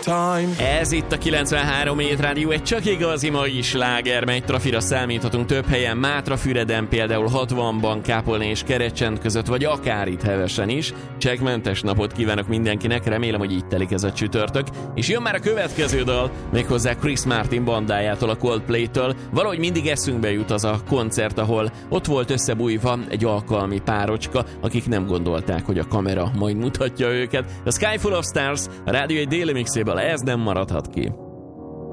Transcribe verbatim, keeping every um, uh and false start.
Ez itt a kilencvenhárom Hét Rádió, egy csak igazi mai sláger, mely trafira számíthatunk több helyen, Mátrafüreden, például hatvanban, Kápolna és Kerecsend között, vagy akár itt Hevesen is. Csekkmentes napot kívánok mindenkinek, remélem, hogy így telik ez a csütörtök. És jön már a következő dal, méghozzá Chris Martin bandájától, a Coldplay-től. Valahogy mindig eszünkbe jut az a koncert, ahol ott volt összebújva egy alkalmi párocska, akik nem gondolták, hogy a kamera majd mutatja őket. A Sky Full of Stars, a rádió egy déli mixéből, ez nem maradhat ki.